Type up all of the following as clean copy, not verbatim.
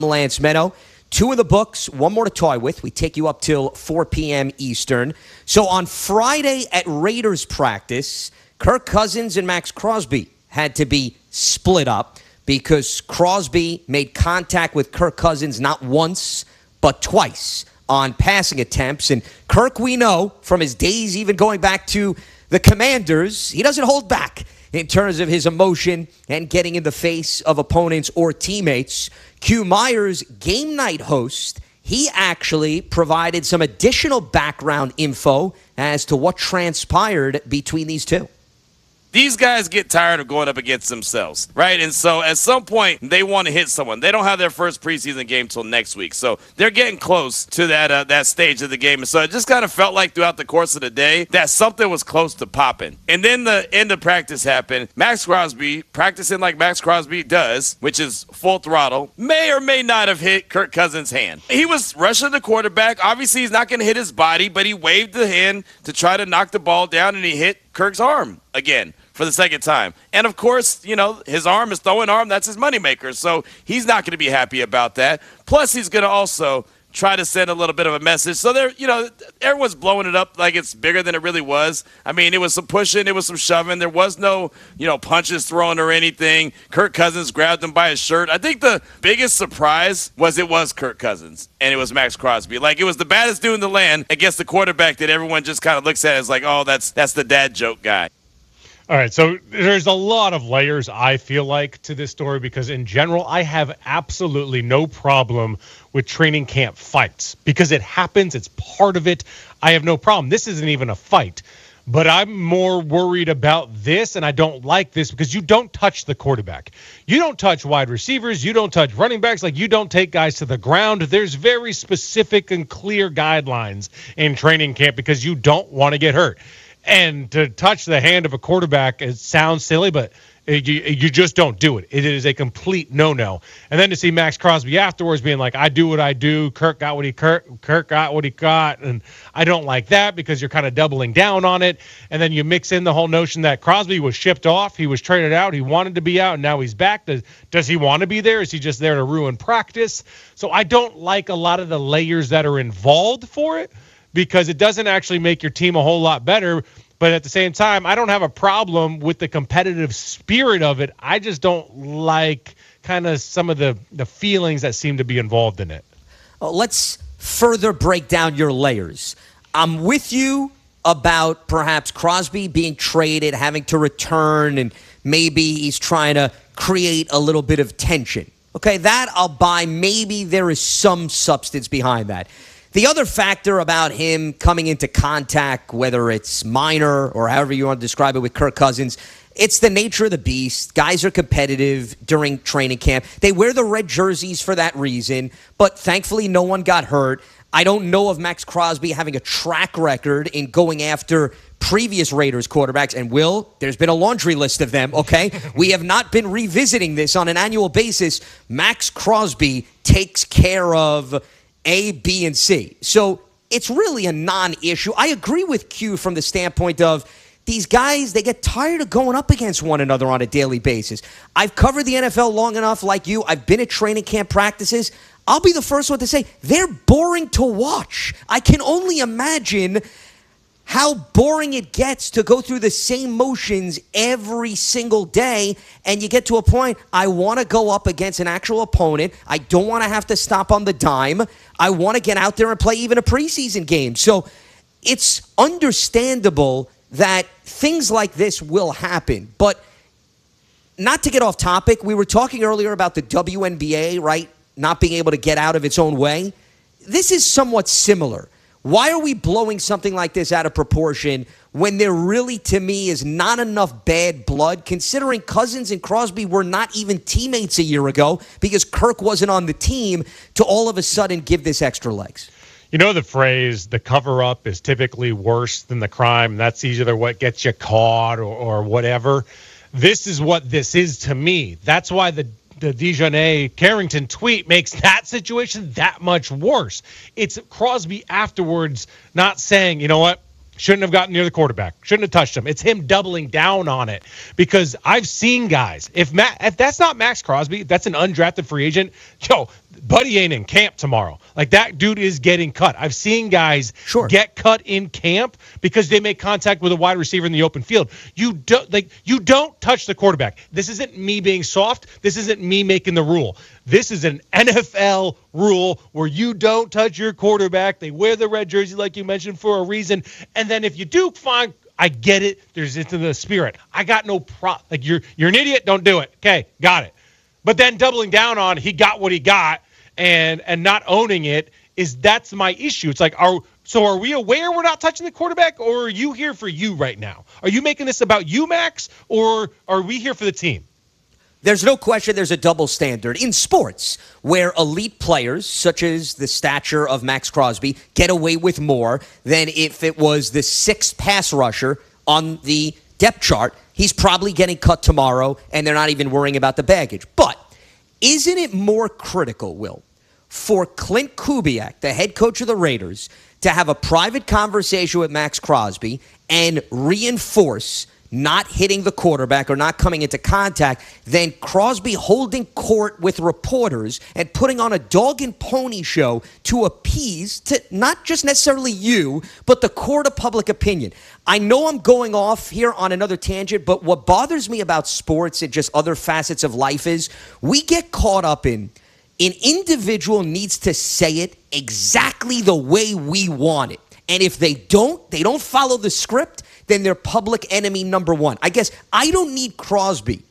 Lance Meadow. 2 in the books, 1 more to toy with. We take you up till 4 p.m. Eastern. So on Friday at Raiders practice, Kirk Cousins and Max Crosby had to be split up because Crosby made contact with Kirk Cousins not once, but twice on passing attempts. And Kirk, we know from his days even going back to the Commanders, he doesn't hold back in terms of his emotion and getting in the face of opponents or teammates. Q Myers, game night host, he actually provided some additional background info as to what transpired between these two. These guys get tired of going up against themselves, right? And so at some point, they want to hit someone. They don't have their first preseason game till next week. So they're getting close to that stage of the game. And so it just kind of felt like throughout the course of the day that something was close to popping. And then the end of practice happened. Max Crosby, practicing like Max Crosby does, which is full throttle, may or may not have hit Kirk Cousins' hand. He was rushing the quarterback. Obviously, he's not going to hit his body, but he waved the hand to try to knock the ball down, and he hit Kirk's arm again for the second time. And, of course, his arm is throwing arm. That's his moneymaker. So he's not going to be happy about that. Plus, he's going to also try to send a little bit of a message. So everyone's blowing it up like it's bigger than it really was. I mean, it was some pushing, it was some shoving. There was no, punches thrown or anything. Kirk Cousins grabbed him by his shirt. I think the biggest surprise was it was Kirk Cousins and it was Max Crosby. Like, it was the baddest dude in the land against the quarterback that everyone just kind of looks at as like, oh, that's the dad joke guy. All right, so there's a lot of layers, I feel like, to this story because, in general, I have absolutely no problem with training camp fights because it happens. It's part of it. I have no problem. This isn't even a fight. But I'm more worried about this, and I don't like this because you don't touch the quarterback. You don't touch wide receivers. You don't touch running backs. Like, you don't take guys to the ground. There's very specific and clear guidelines in training camp because you don't want to get hurt. And to touch the hand of a quarterback, it sounds silly, but you just don't do it. It is a complete no-no. And then to see Max Crosby afterwards being like, I do what I do, Kirk got what he got, and I don't like that because you're kind of doubling down on it. And then you mix in the whole notion that Crosby was shipped off, he was traded out, he wanted to be out, and now he's back. Does he want to be there? Is he just there to ruin practice? So I don't like a lot of the layers that are involved for it, because it doesn't actually make your team a whole lot better. But at the same time, I don't have a problem with the competitive spirit of it. I just don't like kind of some of the feelings that seem to be involved in it. Let's further break down your layers. I'm with you about perhaps Crosby being traded, having to return, and maybe he's trying to create a little bit of tension. Okay, that I'll buy. Maybe there is some substance behind that. The other factor about him coming into contact, whether it's minor or however you want to describe it with Kirk Cousins, it's the nature of the beast. Guys are competitive during training camp. They wear the red jerseys for that reason, but thankfully no one got hurt. I don't know of Max Crosby having a track record in going after previous Raiders quarterbacks. And there's been a laundry list of them, okay? We have not been revisiting this on an annual basis. Max Crosby takes care of A, B, and C. So it's really a non-issue. I agree with Q from the standpoint of these guys, they get tired of going up against one another on a daily basis. I've covered the NFL long enough like you. I've been at training camp practices. I'll be the first one to say they're boring to watch. I can only imagine how boring it gets to go through the same motions every single day, and you get to a point, I want to go up against an actual opponent. I don't want to have to stop on the dime. I want to get out there and play even a preseason game. So it's understandable that things like this will happen. But not to get off topic, we were talking earlier about the WNBA, right, not being able to get out of its own way. This is somewhat similar. Why are we blowing something like this out of proportion when there really, to me, is not enough bad blood, considering Cousins and Crosby were not even teammates a year ago because Kirk wasn't on the team, to all of a sudden give this extra legs? You know the phrase, the cover-up is typically worse than the crime. That's either what gets you caught or whatever. This is what this is to me. That's why the Dejanay Carrington tweet makes that situation that much worse. It's Crosby afterwards not saying, you know what, shouldn't have gotten near the quarterback, shouldn't have touched him. It's him doubling down on it because I've seen guys. If that's not Max Crosby, that's an undrafted free agent. Yo, buddy ain't in camp tomorrow. Like, that dude is getting cut. I've seen guys get cut in camp because they make contact with a wide receiver in the open field. You don't touch the quarterback. This isn't me being soft. This isn't me making the rule. This is an NFL rule where you don't touch your quarterback. They wear the red jersey, like you mentioned, for a reason. And then if you do, fine. I get it. There's into the spirit. I got no problem. Like, you're an idiot. Don't do it. Okay, got it. But then doubling down on he got what he got and not owning it that's my issue. It's like, are we aware we're not touching the quarterback, or are you here for you right now? Are you making this about you, Max, or are we here for the team? There's no question there's a double standard in sports where elite players, such as the stature of Max Crosby, get away with more than if it was the sixth pass rusher on the depth chart. He's probably getting cut tomorrow, and they're not even worrying about the baggage. But isn't it more critical, Will, for Clint Kubiak, the head coach of the Raiders, to have a private conversation with Max Crosby and reinforce not hitting the quarterback or not coming into contact than Crosby holding court with reporters and putting on a dog and pony show to appease to not just necessarily you, but the court of public opinion? I know I'm going off here on another tangent, but what bothers me about sports and just other facets of life is we get caught up in an individual needs to say it exactly the way we want it. And if they don't follow the script, then they're public enemy number one. I guess I don't need Crosby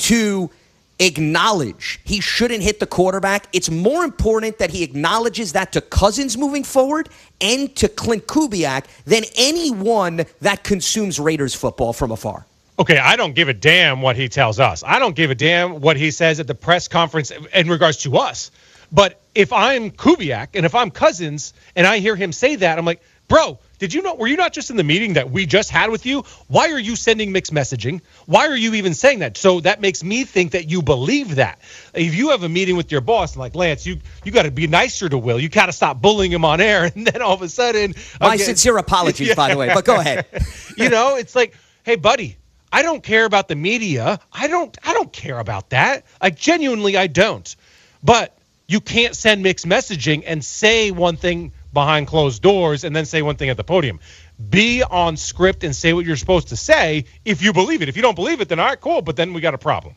to acknowledge he shouldn't hit the quarterback. It's more important that he acknowledges that to Cousins moving forward and to Clint Kubiak than anyone that consumes Raiders football from afar. Okay, I don't give a damn what he tells us. I don't give a damn what he says at the press conference in regards to us. But if I'm Kubiak and if I'm Cousins and I hear him say that, I'm like, bro, were you not just in the meeting that we just had with you? Why are you sending mixed messaging? Why are you even saying that? So that makes me think that you believe that. If you have a meeting with your boss, like, Lance, you got to be nicer to Will. You got to stop bullying him on air. And then all of a sudden. My sincere apologies, by the way, but go ahead. It's like, hey, buddy, I don't care about the media. I don't care about that. Like, genuinely, I don't. But you can't send mixed messaging and say one thing behind closed doors and then say one thing at the podium. Be on script and say what you're supposed to say if you believe it. If you don't believe it, then all right, cool, but then we got a problem.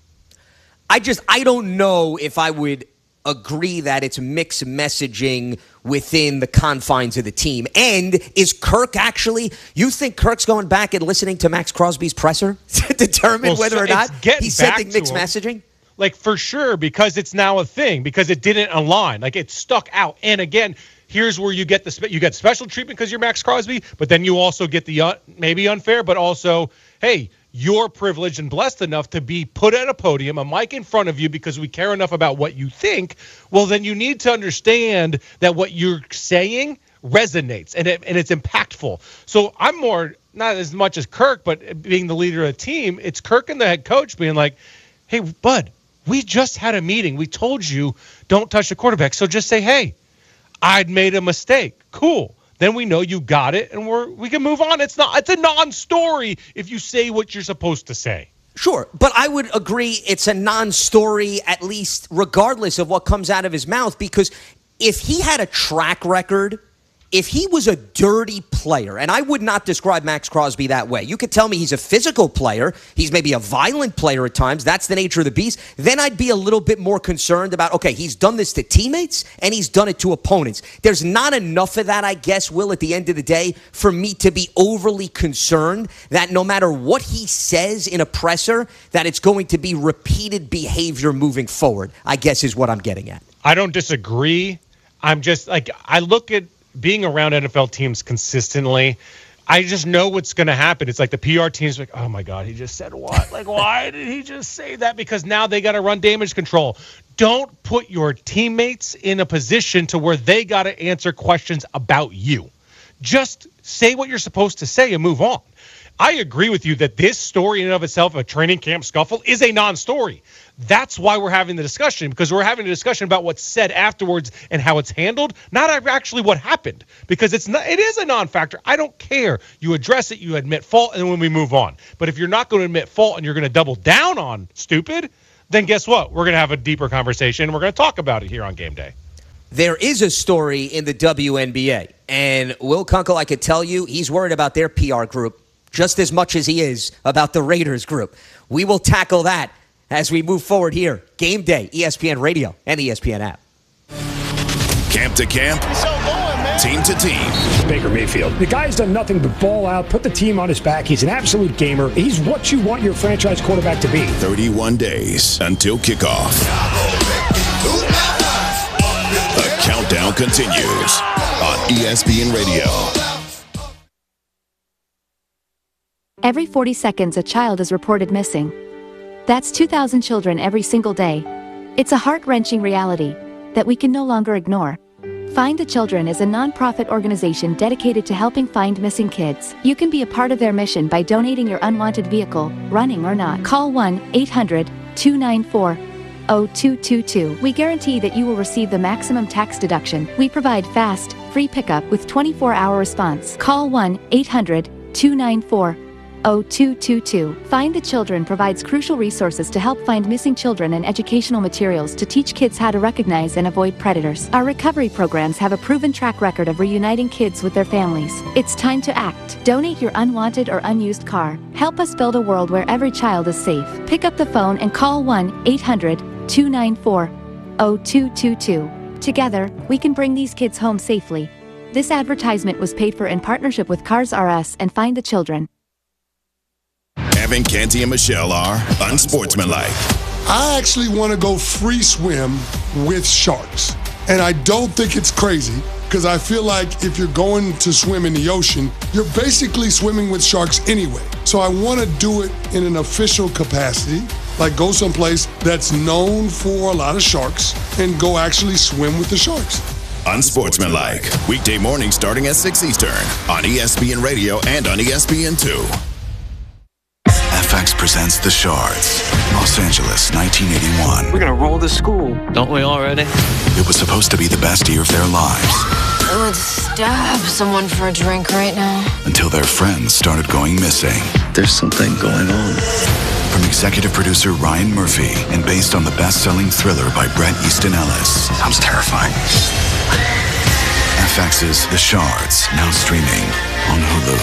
I don't know if I would agree that it's mixed messaging within the confines of the team. And is Kirk you think Kirk's going back and listening to Max Crosby's presser to determine whether or not he's sending mixed messaging? Like, for sure, because it's now a thing, because it didn't align. Like, it stuck out. And again, here's where you get special treatment because you're Max Crosby, but then you also get the maybe unfair, but also, hey, you're privileged and blessed enough to be put at a podium, a mic in front of you because we care enough about what you think. Well, then you need to understand that what you're saying resonates and it's impactful. So I'm more, not as much as Kirk, but being the leader of the team, it's Kirk and the head coach being like, hey, bud, we just had a meeting. We told you don't touch the quarterback. So just say, hey, I'd made a mistake. Cool. Then we know you got it, and we can move on. It's a non-story if you say what you're supposed to say. Sure, but I would agree it's a non-story, at least regardless of what comes out of his mouth, because if he had a track record, if he was a dirty player, and I would not describe Max Crosby that way. You could tell me he's a physical player. He's maybe a violent player at times. That's the nature of the beast. Then I'd be a little bit more concerned about, okay, he's done this to teammates and he's done it to opponents. There's not enough of that, I guess, Will, at the end of the day, for me to be overly concerned that no matter what he says in a presser, that it's going to be repeated behavior moving forward, I guess is what I'm getting at. I don't disagree. I'm just like, I look at being around NFL teams consistently, I just know what's going to happen. It's like the PR team's like, oh, my God, he just said what? Like, why did he just say that? Because now they got to run damage control. Don't put your teammates in a position to where they got to answer questions about you. Just say what you're supposed to say and move on. I agree with you that this story in and of itself, a training camp scuffle, is a non-story. That's why we're having the discussion, because we're having a discussion about what's said afterwards and how it's handled, not actually what happened, because it is a non-factor. I don't care. You address it, you admit fault, and then when we move on. But if you're not going to admit fault and you're going to double down on stupid, then guess what? We're going to have a deeper conversation, and we're going to talk about it here on Game Day. There is a story in the WNBA, and Will Kunkel, I could tell you, he's worried about their PR group just as much as he is about the Raiders group. We will tackle that as we move forward here. Game Day, ESPN Radio and the ESPN app. Camp to camp, team to team. Baker Mayfield. The guy's done nothing but ball out, put the team on his back. He's an absolute gamer. He's what you want your franchise quarterback to be. 31 days until kickoff. The countdown continues on ESPN Radio. Every 40 seconds, a child is reported missing. That's 2,000 children every single day. It's a heart-wrenching reality that we can no longer ignore. Find the Children is a non-profit organization dedicated to helping find missing kids. You can be a part of their mission by donating your unwanted vehicle, running or not. Call 1-800-294-0222. We guarantee that you will receive the maximum tax deduction. We provide fast, free pickup with 24-hour response. Call 1-800-294-0222. Find the Children provides crucial resources to help find missing children and educational materials to teach kids how to recognize and avoid predators. Our recovery programs have a proven track record of reuniting kids with their families. It's time to act. Donate your unwanted or unused car. Help us build a world where every child is safe. Pick up the phone and call 1-800-294-0222. Together, we can bring these kids home safely. This advertisement was paid for in partnership with Cars R Us and Find the Children. Evan, Canty, and Michelle are unsportsmanlike. I actually want to go free swim with sharks. And I don't think it's crazy, because I feel like if you're going to swim in the ocean, you're basically swimming with sharks anyway. So I want to do it in an official capacity, like go someplace that's known for a lot of sharks and go actually swim with the sharks. Unsportsmanlike. Weekday mornings starting at 6 Eastern on ESPN Radio and on ESPN2. FX presents The Shards, Los Angeles, 1981. We're gonna roll the school, don't we already? It was supposed to be the best year of their lives. I would stab someone for a drink right now. Until their friends started going missing. There's something going on. From executive producer Ryan Murphy and based on the best-selling thriller by Bret Easton Ellis. Sounds terrifying. FX's The Shards, now streaming on Hulu.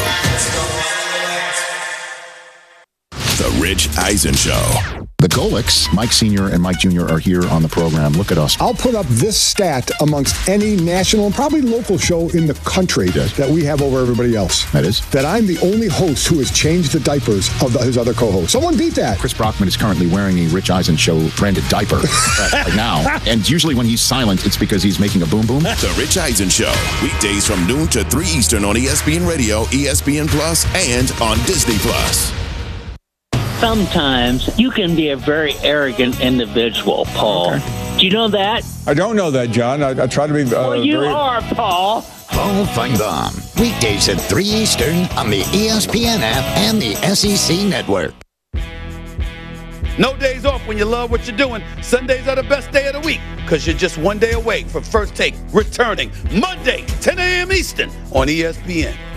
The Rich Eisen Show. The Golics, Mike Sr. and Mike Jr. are here on the program. Look at us. I'll put up this stat amongst any national and probably local show in the country that we have over everybody else. That is? That I'm the only host who has changed the diapers of his other co-hosts. Someone beat that. Chris Brockman is currently wearing a Rich Eisen Show branded diaper right now. And usually when he's silent, it's because he's making a boom boom. The Rich Eisen Show. Weekdays from noon to 3 Eastern on ESPN Radio, ESPN Plus, and on Disney Plus. Sometimes you can be a very arrogant individual, Paul. Okay. Do you know that? I don't know that, John. I try to be well, you are, Paul. Paul Feinbaum. Weekdays at 3 Eastern on the ESPN app and the SEC Network. No days off when you love what you're doing. Sundays are the best day of the week because you're just one day away from First Take returning Monday, 10 a.m. Eastern on ESPN.